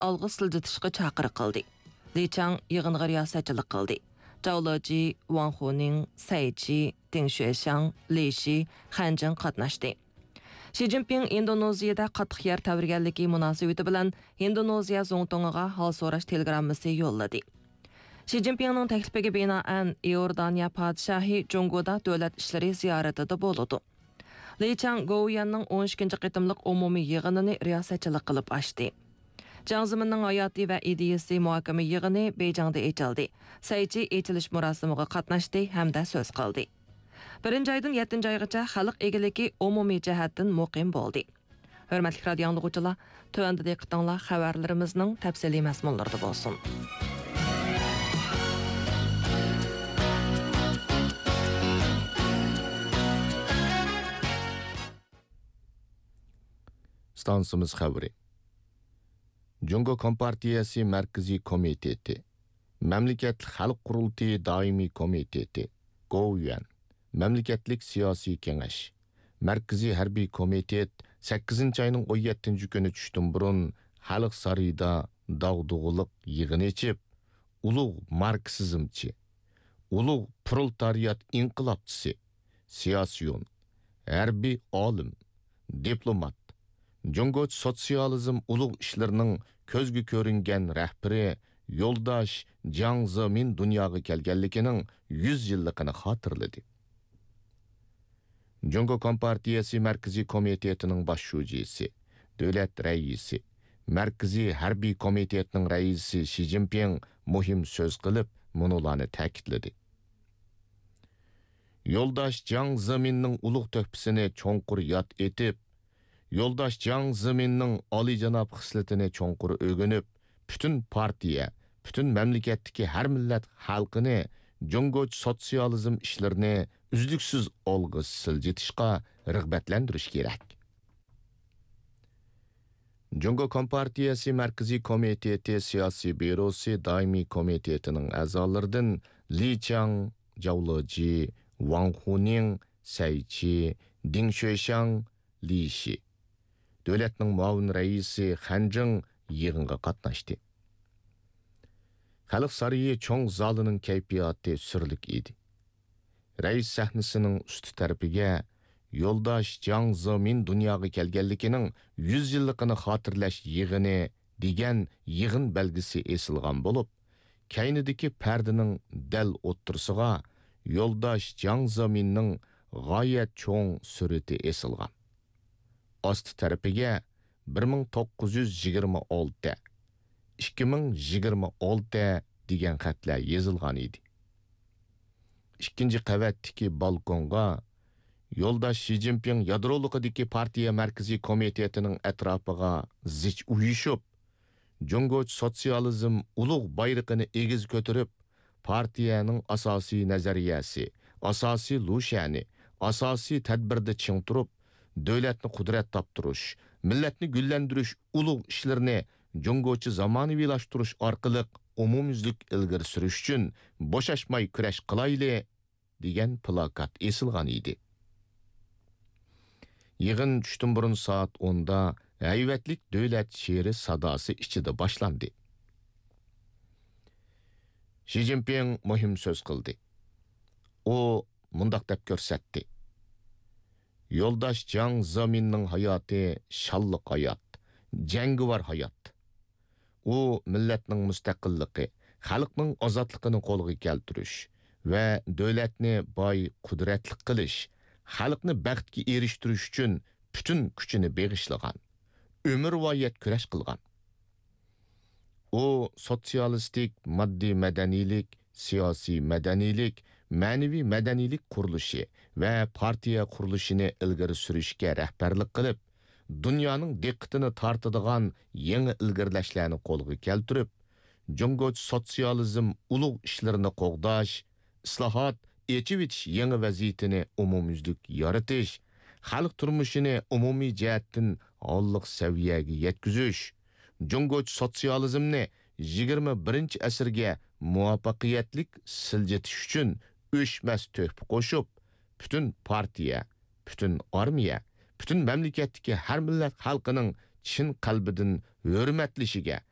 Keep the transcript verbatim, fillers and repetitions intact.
algı siljitishga chaqiriq qildi. Li Qiang yig'inga riyosatchilik qildi. Zhao Leji, Wang Huning, Cai Ji, Ding Xuexiang, Li Xi, Han Zheng qatnashdi. Xi Jinping Indoneziyada qattiq yer tavriganligi munosabati bilan Indoneziya Zongtong'iga hol so'rash telegrammasi yo'lladi. Xi Jinpingning taklifiga binoan Iordaniya podshohi Jongoda davlat ishlari ziyoratida bo'ldi. Li Qiang Goyanning o'n ikkinchi qitimliq umumiy yig'inini riyosatchilik qilib ochdi. Jiang Zeminning hayoti va ideyasi muhokama yig'ini Beijingda ochildi. Cai Ji ochilish murosimiga qatnashdi hamda so'z qildi. birinchi oydan yettinchi oygacha xalq egiligi umumiy jihatdan muqim bo'ldi. Hurmatli radio anglag'uvchilar, tövəndə diqqətinizlər xəbərlərimizin təfsili məzmunlarında bolsun. Stansımız xəbəri. Cungo Kompartiyası Mərkəzi Komiteti, Məmləkətli Xalq Qurultayı Daimi Komiteti, Govyuan, Məmləkətlik Siyasi Kengeş, Mərkəzi Hərbi Komitet sakkizinchi ayının o'n yettinchi kuni tushdan burun Xalq sarayida dağdug'uliq yig'in echib, ulug' marksizmchi, ulug' proletariat inqilobchisi, siyosiyon, harbiy olim, diplomat, Jungo sotsializm ulug' ishlarining ko'zga ko'ringan rahbari yo'ldosh Jiang Zemin dunyoga kelganligining yuz yilligini xotirladi. Jungo Kompartiyasi Mərkəzi Komitetining bosh shujisi, davlat raisi, Mərkəzi Harbiy Komitetining raisi Xi Jinping muhim so'z qilib, munolarni ta'kidladi. Yo'ldosh Jiang Zeminning ulug' to'hfasini cho'nqur yod etib, Yo'ldosh Jiang Zeminning oliyjanob xislatini cho'nqur o'rganib, butun partiya, butun mamlakatdagi har millat xalqini Jungo sotsializm ishlarini uzluksiz olg'i siljitishga rag'batlantirish kerak. Jungo Kompartiyasi Mərkəzi Komiteti Siyosiy Bürosi Daimi Komitetining a'zolaridan Li Qiang, Zhao Leji, Wang Huning, Cai Ji, Ding Xuexiang, Li Xi, davlatning muavin raisi Han Zheng yig'inga qatnashdi. Xalq sarayi cho'ng zalining kayfiyati sirlik edi. Rais sahnasining usti tarafiga yo'ldosh Jiang Zemin dunyoga kelganligining yuz yilligini xotirlash yig'ini degan yig'in belgisi esilgan bo'lib, kaynidagi pardining dal o'ttirsiga yo'ldosh Jiang Zeminning g'oyat cho'ng surati esilgan. Osti tarafiga bir ming to'qqiz yuz yigirma olti, ikki ming yigirma olti degan xatlar yozilgan edi. Ikkinchi qavatdagi balkonga yo'ldosh Xi Jinping yadroliqidagi partiya Mərkəzi Komitetining atrofiga zich uyushib, Jungo sotsializm ulug' bayrog'ini egiz ko'tarib, partiyaning asosiy nazariyasi, asosiy lushani, asosiy tadbirda ching turib, davlatni qudrat toptirish, millatni gullantirish ulug' ishlarini Jungochi zamonaviylashtirish orqali umumyuzlik ilgari surish uchun bo'shashmay kurash qilayli degan plakat esilgan edi. Yig'in tushdan burun soat o'nda hayvatlik davlat she'ri sadosi ichida boshlandi. Xi Jinping muhim so'z qildi. U mundaq deb ko'rsatdi. Yo'ldosh Jiang Zeminning hayoti shalliq hayot, jangovar hayot. U millatning mustaqilligi, xalqning ozodligini qo'lga keltirish va davlatni boy qudratli qilish, xalqni baxtga erishtirish uchun butun kuchini beg'ishlagan, umrvoyat kurash qilgan. U sotsialistik moddiy madaniylik, siyosiy madaniylik, ma'naviy madaniylik qurilishi va partiya qurilishini ilgari surishga rahbarlik qilib, dunyoning diqqatini tortadigan yangi ilgirlashlarni qo'lga keltirib, Jungo sotsializm ulug' ishlarini qo'g'dash, islohot, echivitish yangi vaziyatini umumyuzlik yaratish, xalq turmushini umumiy jihatdan olliq saviyaga yetkazish, Jungo sotsializmni yigirma birinchi asrga muvaffaqiyatlik siljitish uchun o'chmas to'hfa qo'shib, butun partiya, butun armiya, butun mamlakatdagi har millat xalqining chin qalbidan hurmatlishiga,